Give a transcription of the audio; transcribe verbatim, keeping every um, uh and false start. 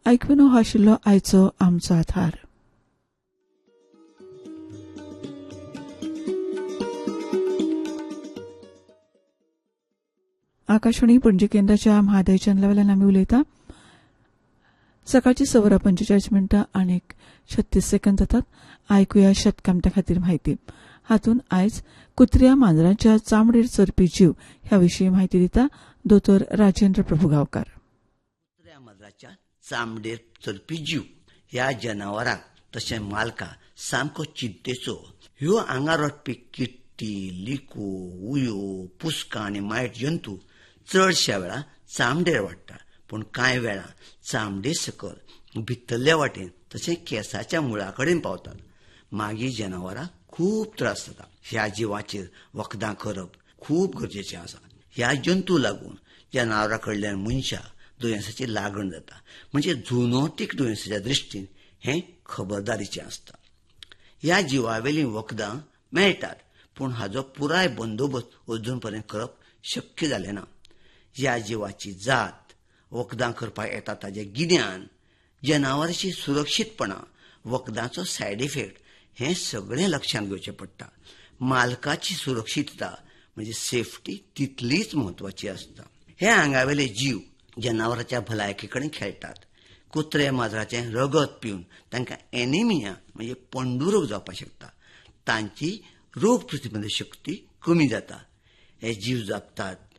आयकून हो आशिल्लो आयचो आमचो आधार. आकाशवाणी पणजी केंद्राच्या म्हादय चॅनलावेल्यान आमी उलयता. सकाळची सवरा पंचेचाळीस मिनटां आनी छत्तीस सेकंद जातात. आयकुया शेतकामत्या खातीर म्हायती. हातूंत आयज कुत्र्या मांजरांच्या चामडेर चरपी जीव ह्या विशीं म्हायती दिता दोतोर राजेंद्र प्रभुगांवकार. कुत्र्या मांजराच्या चामडेर चरपी जीव ह्या जनावरांक तशें मालकाक सामको चिंतेचो. ह्यो आंगार वाडपी किट्टी, लिकू, उयो, पुस्कां आनी मायट जंतू चडश्या वेळा चामडेर वाडटा, पूण कांय वेळा चामडे सकल भितरल्या वाटेन तशें केंसाच्या मुळा कडेन पावतात. मागीर जनावरांक खूब त्रास जाता. ह्या जिवाचेर वखदां करप खूब गरजेचें आसा. ह्या जंतू लागून जनावरां कडल्यान मनशाक दुयेंसाची लागण जाता. म्हणजे झुनोटीक दुयेंसाच्या दृश्टीन हें खबरदारीचें आसता. ह्या जिवावेलीं वखदां मेळटात, पूण हाचो पुराय बंदोबस्त अजून पर्यंत करप शक्य जालें ना. ह्या जिवाची जात, वखदां करपाक येता ताचें गिन्यान, जनावरांची सुरक्षीतपणां, वखदांचो सायड इफेक्ट हें सगळें लक्षांत घेवचें पडटा. मालकाची सुरक्षीतता म्हणजे सेफ्टी तितलीच म्हत्वाची आसता. हे आंगावेले जीव जनावरांच्या भलायके कडेन खेळटात. कुत्रे माजराचें रगत पिवन तांकां एनिमिया म्हणजे पंडुरोग जावपाक शकता. तांची रोग प्रतिबंधक शक्ती कमी जाता. हे जीव जगतात